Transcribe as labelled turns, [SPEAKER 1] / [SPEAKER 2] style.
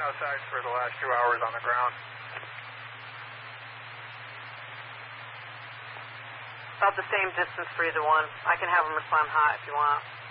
[SPEAKER 1] outside for the last 2 hours on the ground.
[SPEAKER 2] About the same distance for either one. I can have them respond hot if you want.